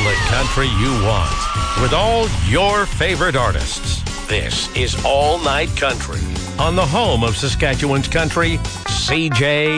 the country you want with all your favorite artists. This is All Night Country on the home of Saskatchewan's country, CJ